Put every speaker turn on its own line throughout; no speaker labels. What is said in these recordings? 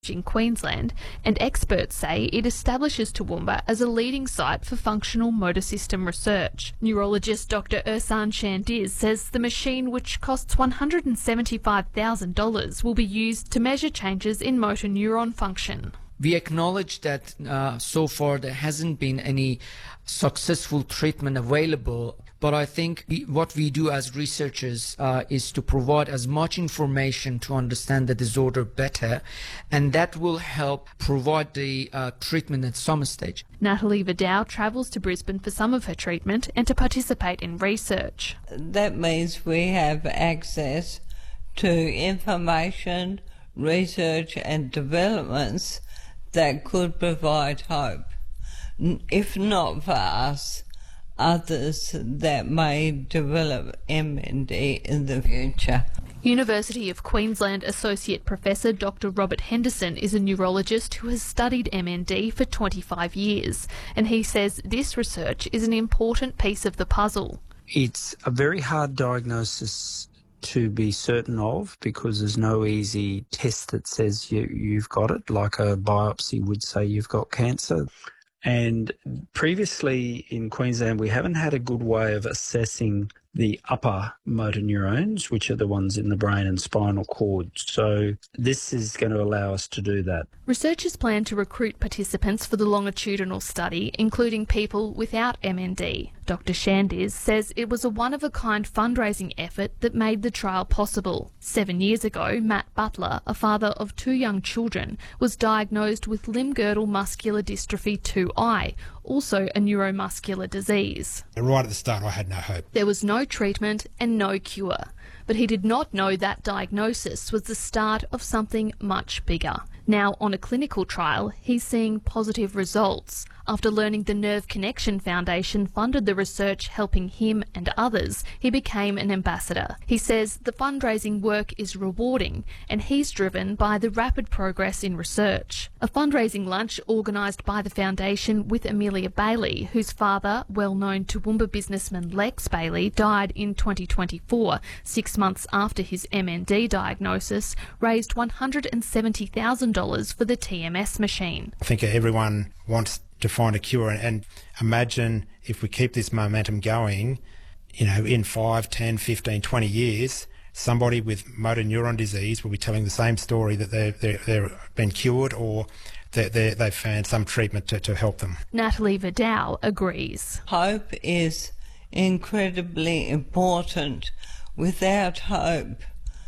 in Queensland, and experts say it establishes Toowoomba as a leading site for functional motor system research. Neurologist Dr Ersan Shandiz says the machine, which costs $175,000, will be used to measure changes in motor neuron function.
We acknowledge that so far there hasn't been any successful treatment available, but I think what we do as researchers is to provide as much information to understand the disorder better, and that will help provide the treatment at some stage.
Natalie Vidal travels to Brisbane for some of her treatment and to participate in research.
That means we have access to information, research and developments that could provide hope, if not for us, others that may develop MND in the future.
University of Queensland Associate Professor Dr Robert Henderson is a neurologist who has studied MND for 25 years, and he says this research is an important piece of the puzzle.
It's a very hard diagnosis to be certain of, because there's no easy test that says you've got it, like a biopsy would say you've got cancer. And previously in Queensland, we haven't had a good way of assessing the upper motor neurons, which are the ones in the brain and spinal cord. So this is going to allow us to do that.
Researchers plan to recruit participants for the longitudinal study, including people without MND. Dr Shandiz says it was a one-of-a-kind fundraising effort that made the trial possible. 7 years ago, Matt Butler, a father of 2 young children, was diagnosed with limb-girdle muscular dystrophy 2I, also a neuromuscular disease.
Right at the start, I had no hope.
There was no treatment and no cure, but he did not know that diagnosis was the start of something much bigger. Now, on a clinical trial, he's seeing positive results. After learning the Nerve Connection Foundation funded the research helping him and others, he became an ambassador. He says the fundraising work is rewarding, and he's driven by the rapid progress in research. A fundraising lunch organised by the foundation with Amelia Bailey, whose father, well-known Toowoomba businessman Lex Bailey, died in 2024, 6 months after his MND diagnosis, raised $170,000 for the TMS machine.
I think everyone wants to find a cure, and imagine if we keep this momentum going, in 5, 10, 15, 20 years, somebody with motor neuron disease will be telling the same story, that they've been cured or that they've found some treatment to help them.
Natalie Vidal agrees.
Hope is incredibly important. Without hope,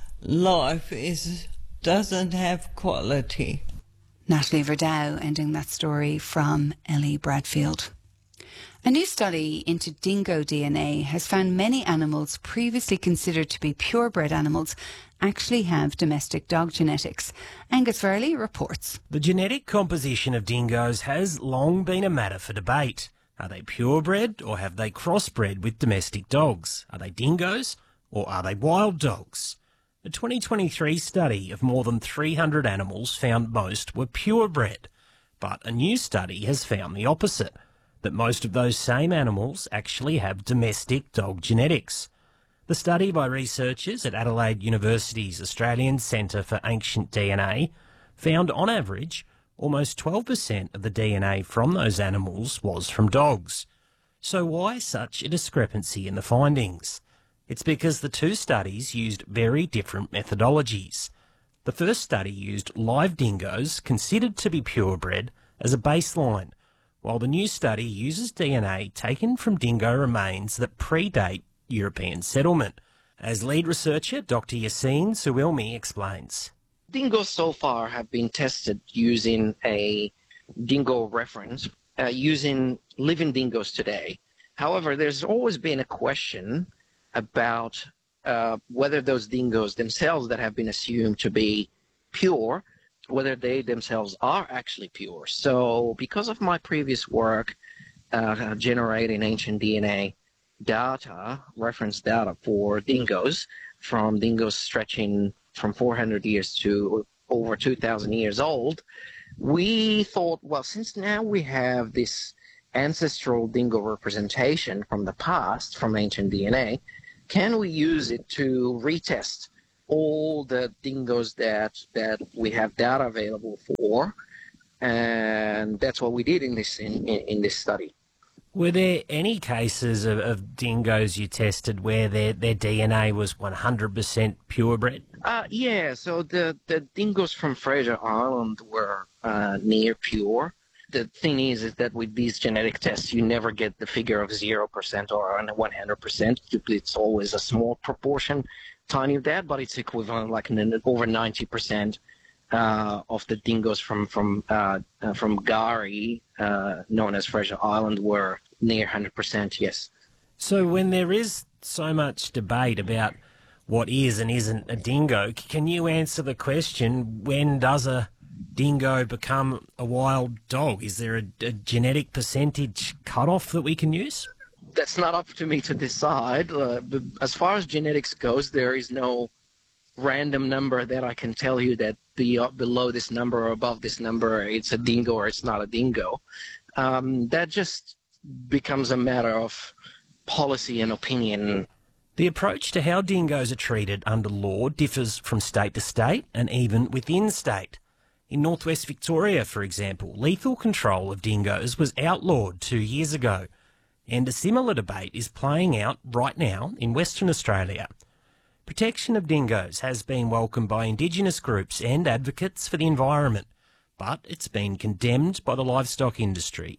life doesn't have quality.
Natalie Vidal ending that story from Ellie Bradfield. A new study into dingo DNA has found many animals previously considered to be purebred animals actually have domestic dog genetics. Angus Verley reports.
The genetic composition of dingoes has long been a matter for debate. Are they purebred or have they crossbred with domestic dogs? Are they dingoes or are they wild dogs? A 2023 study of more than 300 animals found most were purebred, but a new study has found the opposite, that most of those same animals actually have domestic dog genetics. The study by researchers at Adelaide University's Australian Centre for Ancient DNA found, on average, almost 12% of the DNA from those animals was from dogs. So why such a discrepancy in the findings? It's because the two studies used very different methodologies. The first study used live dingoes considered to be purebred as a baseline, while the new study uses DNA taken from dingo remains that predate European settlement. As lead researcher, Dr Yassine Suilmi explains.
Dingoes so far have been tested using a dingo reference, using living dingoes today. However, there's always been a question about whether those dingoes themselves that have been assumed to be pure, whether they themselves are actually pure. So because of my previous work generating ancient DNA data, reference data for dingoes, from dingoes stretching from 400 years to over 2,000 years old, we thought, well, since now we have this ancestral dingo representation from the past, from ancient DNA, can we use it to retest all the dingoes that we have data available for, and that's what we did in this study.
Were there any cases of dingoes you tested where their DNA was 100% purebred?
Yeah, so the dingoes from Fraser Island were near pure. The thing is that with these genetic tests, you never get the figure of 0% or 100%. It's always a small proportion, tiny of that, but it's equivalent, like over 90% of the dingoes from Gari, known as Fraser Island, were near 100%, yes.
So when there is so much debate about what is and isn't a dingo, can you answer the question, when does a dingo become a wild dog? Is there a genetic percentage cutoff that we can use?
That's not up to me to decide. As far as genetics goes, there is no random number that I can tell you that below this number or above this number it's a dingo or it's not a dingo. That just becomes a matter of policy and opinion.
The approach to how dingoes are treated under law differs from state to state and even within state. In northwest Victoria, for example, lethal control of dingoes was outlawed 2 years ago, and a similar debate is playing out right now in Western Australia. Protection of dingoes has been welcomed by Indigenous groups and advocates for the environment, but it's been condemned by the livestock industry.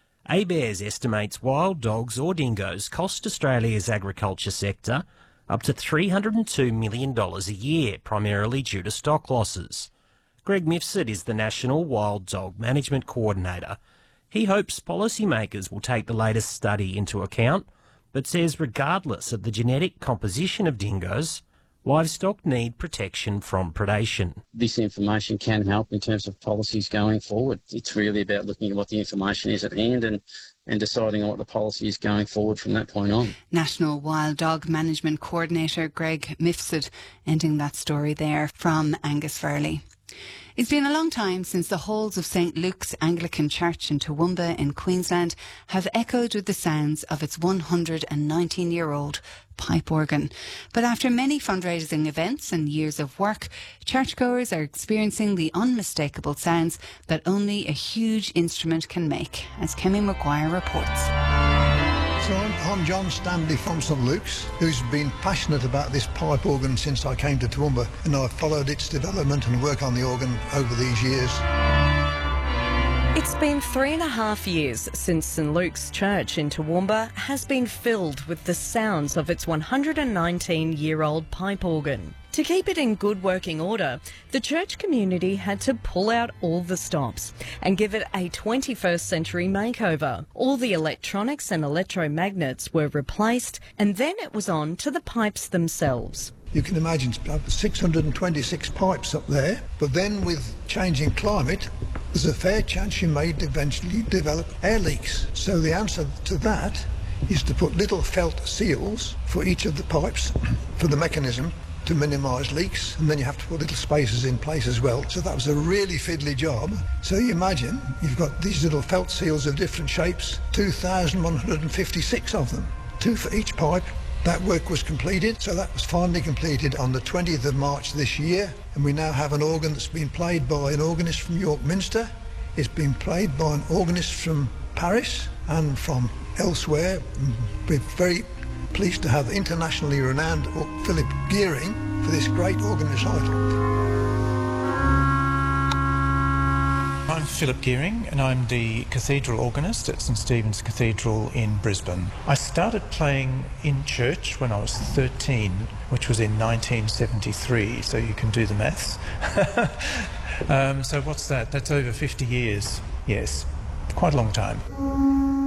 ABARES estimates wild dogs or dingoes cost Australia's agriculture sector up to $302 million a year, primarily due to stock losses. Greg Mifsud is the National Wild Dog Management Coordinator. He hopes policymakers will take the latest study into account, but says regardless of the genetic composition of dingoes, livestock need protection from predation.
This information can help in terms of policies going forward. It's really about looking at what the information is at hand and deciding on what the policy is going forward from that point on.
National Wild Dog Management Coordinator Greg Mifsud, ending that story there from Angus Farley. It's been a long time since the halls of St Luke's Anglican Church in Toowoomba in Queensland have echoed with the sounds of its 119-year-old pipe organ. But after many fundraising events and years of work, churchgoers are experiencing the unmistakable sounds that only a huge instrument can make, as Kemi Maguire reports.
So I'm John Stanley from St Luke's, who's been passionate about this pipe organ since I came to Toowoomba, and I've followed its development and work on the organ over these years.
It's been 3.5 years since St Luke's Church in Toowoomba has been filled with the sounds of its 119-year-old pipe organ. To keep it in good working order, the church community had to pull out all the stops and give it a 21st century makeover. All the electronics and electromagnets were replaced, and then it was on to the pipes themselves.
You can imagine 626 pipes up there, but then with changing climate, there's a fair chance you may eventually develop air leaks. So the answer to that is to put little felt seals for each of the pipes for the mechanism to minimise leaks, and then you have to put little spacers in place as well. So that was a really fiddly job. So you imagine you've got these little felt seals of different shapes, 2,156 of them, 2 for each pipe. That work was completed, so that was finally completed on the 20th of March this year, and we now have an organ that's been played by an organist from York Minster. It's been played by an organist from Paris and from elsewhere. We're very pleased to have internationally renowned Philip Gearing for this great organ recital.
I'm Philip Gearing and I'm the cathedral organist at St Stephen's Cathedral in Brisbane. I started playing in church when I was 13, which was in 1973, so you can do the maths. So what's that? That's over 50 years. Yes, quite a long time.